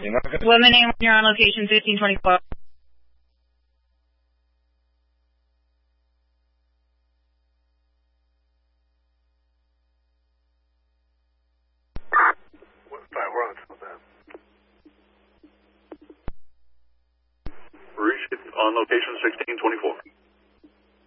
What's the name when you're on location 1524? Rouge on location 1624.